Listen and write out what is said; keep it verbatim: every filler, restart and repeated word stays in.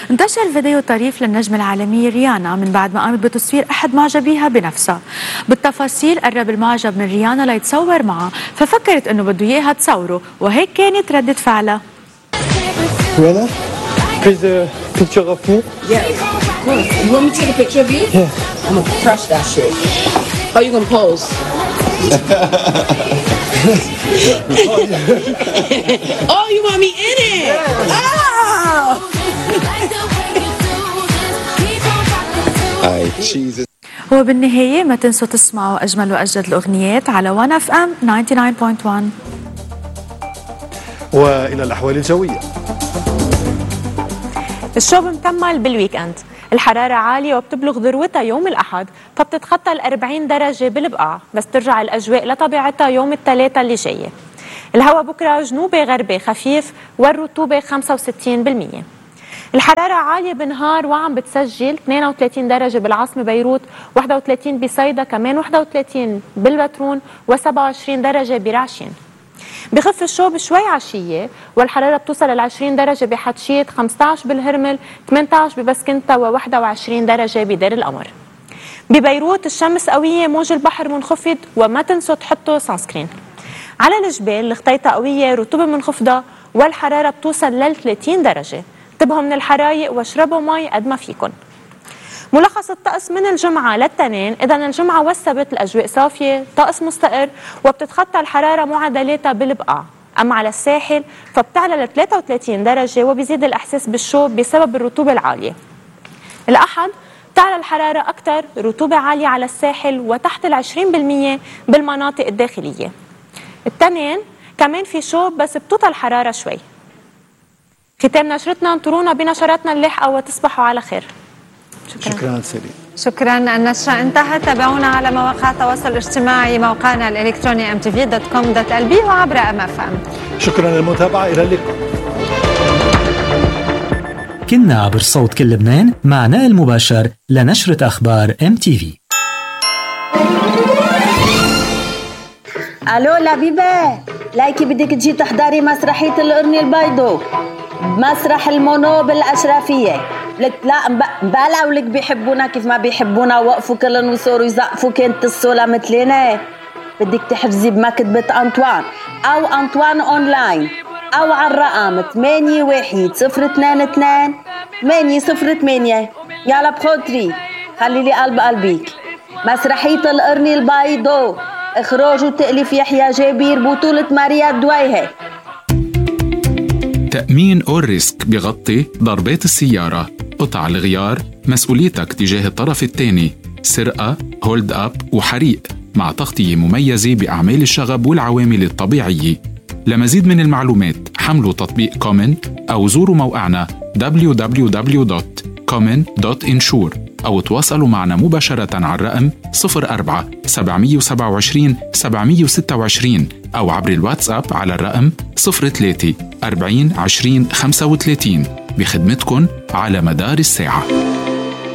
انتشر فيديو طريف للنجمة العالمية ريانا من بعد ما قامت بتصوير أحد معجبيها بنفسها. بالتفاصيل قرب المعجب من ريانا ليتصور معها، ففكرت إنه بده إياها تصوره، وهيك كانت ردة فعلها. Rihanna, please a picture of me. Yeah, of course. You want me to take a picture of you? Yeah. I'm gonna crush that shit. How you gonna pose? Oh, you want me in it? Oh! I cheese it. وبالنهاية ما تنسوا تسمعوا أجمل وأجدد الأغنيات على وان اف ام تسعة وتسعين فاصلة واحد. وإلى الأحوال الجوية. الشوب مكمل بالويك اند، الحرارة عالية وبتبلغ ذروتها يوم الأحد، فبتتخطى الأربعين درجة بالبقاع، بس ترجع الأجواء لطبيعتها يوم الثلاثة اللي جاية. الهواء بكرة جنوبي غربي خفيف والرطوبة خمسة وستين بالمية. الحرارة عالية بالنهار وعم بتسجل اثنين وثلاثين درجة بالعاصمة بيروت، واحد وثلاثين بصيدا، كمان واحد وثلاثين بالبترون، وسبعة وعشرين درجة برعشين. بخف الشوب شوي عشية والحرارة بتوصل ل عشرين درجة بحتشيت، خمسة عشر بالهرمل، ثمانية عشر ببسكنتا، وواحد وعشرين درجة بدير القمر. ببيروت الشمس قوية، موج البحر منخفض، وما تنسوا تحطوا سانسكرين. على الجبال الخطيطة قوية، رطوبة منخفضة، والحرارة بتوصل لل ثلاثين درجة. انتبهوا من الحرايق واشربوا مي قد ما فيكن. ملخص الطقس من الجمعة للتنين، إذن الجمعة والسبت الأجواء صافية، طقس مستقر، وبتتخطى الحرارة معدلاتها بالبقاع. أما على الساحل فبتعلى ل ثلاثة وثلاثين درجة وبيزيد الإحساس بالشوب بسبب الرطوبة العالية. الأحد تعلى الحرارة أكثر، رطوبة عالية على الساحل وتحت ال عشرين بالمية بالمناطق الداخلية. التنين كمان في شوب بس بتوطى الحرارة شوي. ختام نشرتنا، انطرونا بنشراتنا اللاحقة وتصبحوا على خير. شكرا, شكرا سيرين. شكرا. النشرة انتهت. تابعونا على مواقع التواصل الاجتماعي، موقعنا الإلكتروني ام تي في دوت كوم دوت ال بي وعبر ام اف ام. شكرا للمتابعة، إلى اللقاء. كنا عبر صوت كل لبنان مع نقل مباشر لنشرة أخبار ام تي في. الو لبيبة، لايكي بدك تجي تحضري مسرحية القرن البيضو مسرح المونو بالأشرفية. لك لا مبالع ولك بيحبونا كيف ما بيحبونا، وقفوا كلن وصوروا يزقفوا كانت الصولة مثلنا. بدك تحجزي بمكتبة أنطوان أو أنطوان أونلاين أو على الرقم ثمانية واحد صفر اثنين اثنين ثمانية صفر ثمانية. يلا بخوتري خلي لي قلب قلبيك. مسرحية القرن البيضو، إخراج وتأليف يحيى جابير، بطولة ماريا دويهة. تأمين أول ريسك بيغطي ضربات السيارة، قطع الغيار، مسؤوليتك تجاه الطرف الثاني، سرقة، هولد أب وحريق، مع تغطية مميزة بأعمال الشغب والعوامل الطبيعية. لمزيد من المعلومات حملوا تطبيق كومن أو زوروا موقعنا دبليو دبليو دبليو دوت كومن دوت انشور أو تواصلوا معنا مباشرة على الرقم صفر أربعة سبعمية وسبعة وعشرين سبعمية وستة وعشرين أو عبر الواتساب على الرقم صفر ثلاثة أربعين عشرين خمسة وثلاثين. بخدمتكن على مدار الساعة.